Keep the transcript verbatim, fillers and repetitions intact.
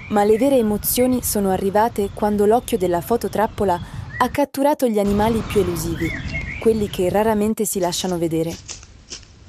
Ma le vere emozioni sono arrivate quando l'occhio della fototrappola ha catturato gli animali più elusivi, quelli che raramente si lasciano vedere.